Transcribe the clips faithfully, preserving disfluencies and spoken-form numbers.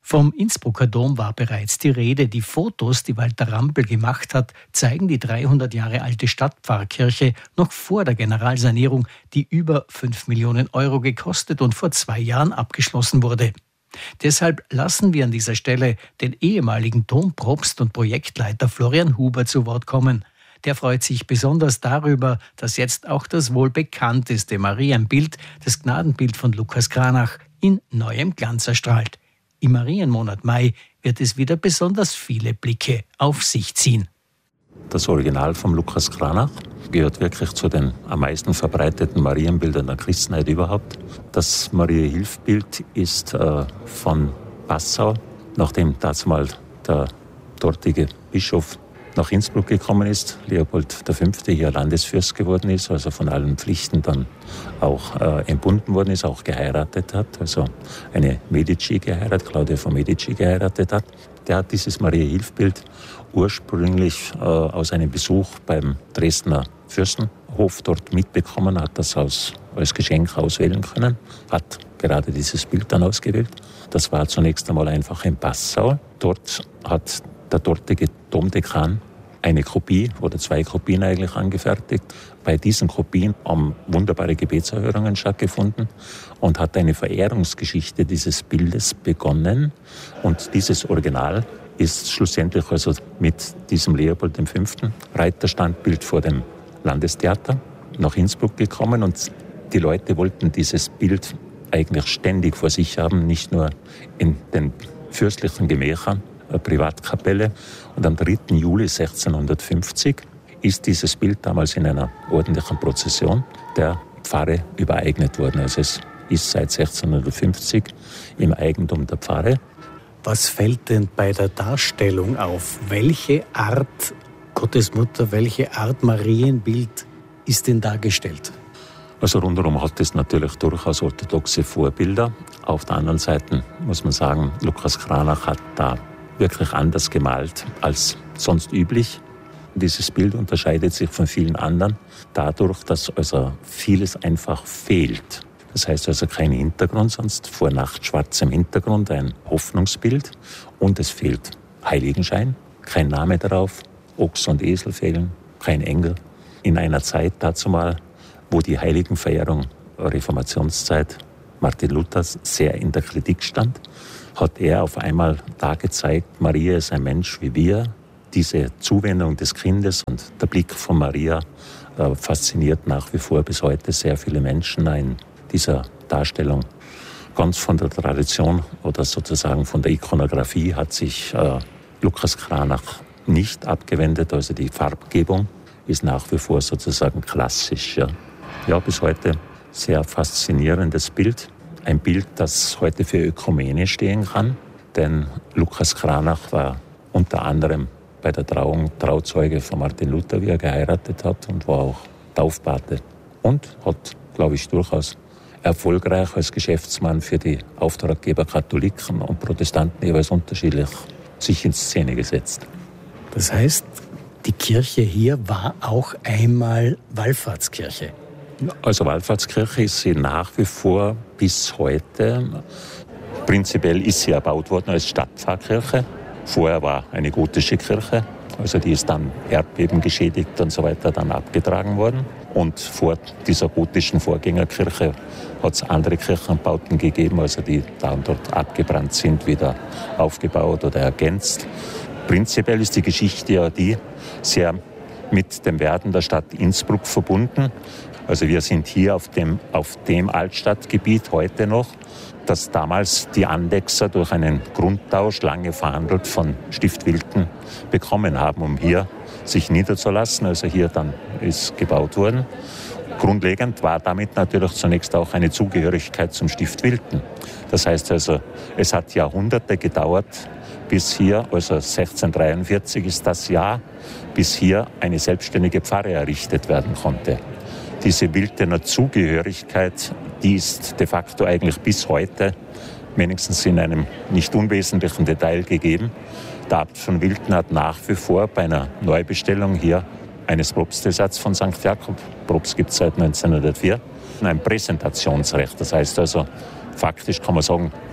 Vom Innsbrucker Dom war bereits die Rede. Die Fotos, die Walter Rampel gemacht hat, zeigen die dreihundert Jahre alte Stadtpfarrkirche noch vor der Generalsanierung, die über fünf Millionen Euro gekostet und vor zwei Jahren abgeschlossen wurde. Deshalb lassen wir an dieser Stelle den ehemaligen Dompropst und Projektleiter Florian Huber zu Wort kommen. Der freut sich besonders darüber, dass jetzt auch das wohl bekannteste Marienbild, das Gnadenbild von Lukas Cranach, in neuem Glanz erstrahlt. Im Marienmonat Mai wird es wieder besonders viele Blicke auf sich ziehen. Das Original von Lukas Cranach gehört wirklich zu den am meisten verbreiteten Marienbildern der Christenheit überhaupt. Das Maria-Hilf-Bild ist äh, von Passau, nachdem damals der dortige Bischof nach Innsbruck gekommen ist, Leopold der Fünfte hier Landesfürst geworden ist, also von allen Pflichten dann auch äh, entbunden worden ist, auch geheiratet hat, also eine Medici geheiratet, Claudia von Medici geheiratet hat. Der hat dieses Maria-Hilf-Bild ursprünglich äh, aus einem Besuch beim Dresdner Fürstenhof dort mitbekommen, hat das als, als Geschenk auswählen können, hat gerade dieses Bild dann ausgewählt. Das war zunächst einmal einfach in Passau. Dort hat der dortige Domdekan eine Kopie oder zwei Kopien eigentlich angefertigt. Bei diesen Kopien haben wunderbare Gebetserhörungen stattgefunden und hat eine Verehrungsgeschichte dieses Bildes begonnen. Und dieses Original ist schlussendlich also mit diesem Leopold der Fünfte Reiterstandbild vor dem Landestheater nach Innsbruck gekommen. Und die Leute wollten dieses Bild eigentlich ständig vor sich haben, nicht nur in den fürstlichen Gemächern, eine Privatkapelle. Und am dritten Juli sechzehnhundertfünfzig ist dieses Bild damals in einer ordentlichen Prozession der Pfarre übereignet worden. Also es ist seit sechzehnhundertfünfzig im Eigentum der Pfarre. Was fällt denn bei der Darstellung auf? Welche Art Gottesmutter, welche Art Marienbild ist denn dargestellt? Also rundherum hat es natürlich durchaus orthodoxe Vorbilder. Auf der anderen Seite muss man sagen, Lukas Cranach hat da wirklich anders gemalt als sonst üblich. Dieses Bild unterscheidet sich von vielen anderen dadurch, dass also vieles einfach fehlt. Das heißt also kein Hintergrund, sonst vor Nacht schwarzem Hintergrund ein Hoffnungsbild und es fehlt Heiligenschein, kein Name darauf, Ochs und Esel fehlen, kein Engel. In einer Zeit dazumal, wo die Heiligenverehrung Reformationszeit Martin Luthers sehr in der Kritik stand, hat er auf einmal da gezeigt, Maria ist ein Mensch wie wir. Diese Zuwendung des Kindes und der Blick von Maria äh, fasziniert nach wie vor bis heute sehr viele Menschen in dieser Darstellung. Ganz von der Tradition oder sozusagen von der Ikonografie hat sich äh, Lukas Cranach nicht abgewendet. Also die Farbgebung ist nach wie vor sozusagen klassisch. Ja, ja bis heute sehr faszinierendes Bild. Ein Bild, das heute für Ökumene stehen kann, denn Lukas Cranach war unter anderem bei der Trauung Trauzeuge von Martin Luther, wie er geheiratet hat, und war auch Taufpate. Und hat, glaube ich, durchaus erfolgreich als Geschäftsmann für die Auftraggeber Katholiken und Protestanten jeweils unterschiedlich sich in Szene gesetzt. Das heißt, die Kirche hier war auch einmal Wallfahrtskirche. Also Wallfahrtskirche ist sie nach wie vor bis heute. Prinzipiell ist sie erbaut worden als Stadtpfarrkirche. Vorher war eine gotische Kirche, also die ist dann Erdbeben geschädigt und so weiter dann abgetragen worden. Und vor dieser gotischen Vorgängerkirche hat es andere Kirchenbauten gegeben, also die da und dort abgebrannt sind, wieder aufgebaut oder ergänzt. Prinzipiell ist die Geschichte ja die sehr mit dem Werden der Stadt Innsbruck verbunden. Also wir sind hier auf dem, auf dem Altstadtgebiet heute noch, das damals die Andechser durch einen Grundtausch, lange verhandelt, von Stift Wilten bekommen haben, um hier sich niederzulassen. Also hier dann ist gebaut worden. Grundlegend war damit natürlich zunächst auch eine Zugehörigkeit zum Stift Wilten. Das heißt also, es hat Jahrhunderte gedauert, bis hier, also sechzehnhundertdreiundvierzig ist das Jahr, bis hier eine selbstständige Pfarre errichtet werden konnte. Diese Wiltener Zugehörigkeit, die ist de facto eigentlich bis heute wenigstens in einem nicht unwesentlichen Detail gegeben. Der Abt von Wilten hat nach wie vor bei einer Neubestellung hier eines Propstesatzes von Sankt Jakob, Propst gibt es seit neunzehnhundertvier, ein Präsentationsrecht. Das heißt also, faktisch kann man sagen,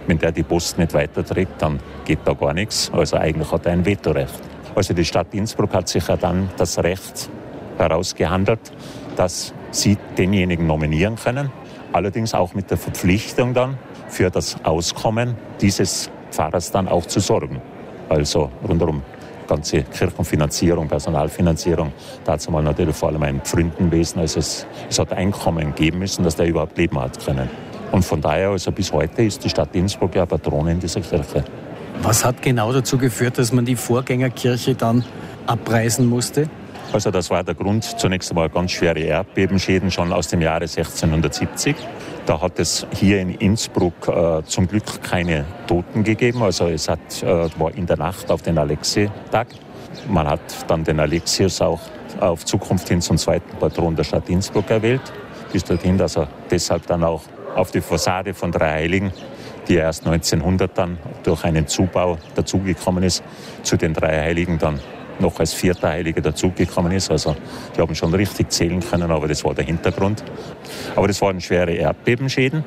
Wenn der die Post nicht weiterträgt, dann geht da gar nichts. Also eigentlich hat er ein Vetorecht. Also die Stadt Innsbruck hat sich ja dann das Recht herausgehandelt, dass sie denjenigen nominieren können. Allerdings auch mit der Verpflichtung dann für das Auskommen dieses Pfarrers dann auch zu sorgen. Also rundherum ganze Kirchenfinanzierung, Personalfinanzierung, dazu mal natürlich vor allem ein Pfründenwesen. Also es, es hat Einkommen geben müssen, dass der überhaupt leben hat können. Und von daher, also bis heute ist die Stadt Innsbruck ja Patronin dieser Kirche. Was hat genau dazu geführt, dass man die Vorgängerkirche dann abreißen musste? Also das war der Grund, zunächst einmal ganz schwere Erdbebenschäden schon aus dem Jahre sechzehnhundertsiebzig. Da hat es hier in Innsbruck äh, zum Glück keine Toten gegeben. Also es hat, äh, war in der Nacht auf den Alexi-Tag. Man hat dann den Alexius auch auf Zukunft hin zum zweiten Patron der Stadt Innsbruck erwählt. Bis dorthin, dass er deshalb dann auch auf die Fassade von Drei Heiligen, die erst neunzehnhundert dann durch einen Zubau dazugekommen ist, zu den Drei Heiligen dann noch als vierter Heiliger dazugekommen ist. Also die haben schon richtig zählen können, aber das war der Hintergrund. Aber das waren schwere Erdbebenschäden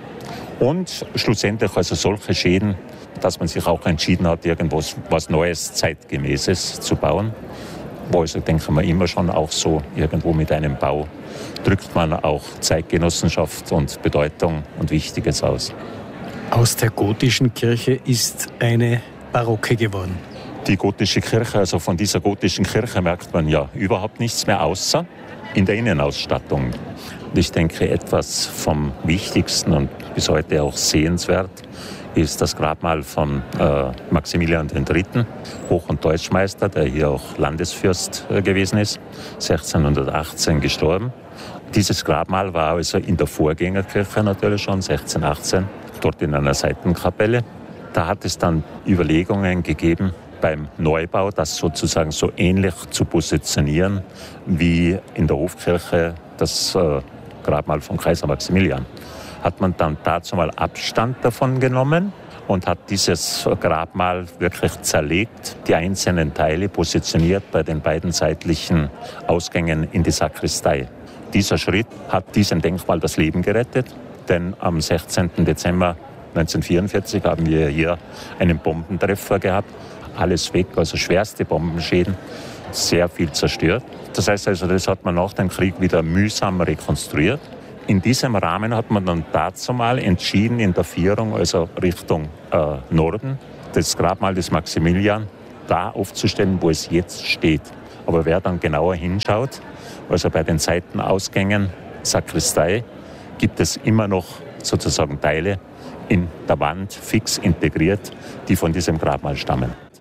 und schlussendlich also solche Schäden, dass man sich auch entschieden hat, irgendwas was Neues, Zeitgemäßes zu bauen. Wo also denken wir immer schon auch so, irgendwo mit einem Bau drückt man auch Zeitgenossenschaft und Bedeutung und Wichtiges aus. Aus der gotischen Kirche ist eine barocke geworden. Die gotische Kirche, also von dieser gotischen Kirche merkt man ja überhaupt nichts mehr, außer in der Innenausstattung. Und ich denke, etwas vom Wichtigsten und bis heute auch sehenswert ist das Grabmal von äh, Maximilian der Dritte., Hoch- und Deutschmeister, der hier auch Landesfürst äh, gewesen ist, sechzehnhundertachtzehn gestorben. Dieses Grabmal war also in der Vorgängerkirche natürlich schon, sechzehnhundertachtzehn, dort in einer Seitenkapelle. Da hat es dann Überlegungen gegeben, beim Neubau das sozusagen so ähnlich zu positionieren wie in der Hofkirche das äh, Grabmal von Kaiser Maximilian. Hat man dann dazu mal Abstand davon genommen und hat dieses Grabmal wirklich zerlegt, die einzelnen Teile positioniert bei den beiden seitlichen Ausgängen in die Sakristei. Dieser Schritt hat diesem Denkmal das Leben gerettet, denn am sechzehnten Dezember neunzehnhundertvierundvierzig haben wir hier einen Bombentreffer gehabt. Alles weg, also schwerste Bombenschäden, sehr viel zerstört. Das heißt also, das hat man nach dem Krieg wieder mühsam rekonstruiert. In diesem Rahmen hat man dann dazu mal entschieden, in der Vierung, also Richtung äh, Norden, das Grabmal des Maximilian da aufzustellen, wo es jetzt steht. Aber wer dann genauer hinschaut, also bei den Seitenausgängen Sakristei, gibt es immer noch sozusagen Teile in der Wand fix integriert, die von diesem Grabmal stammen.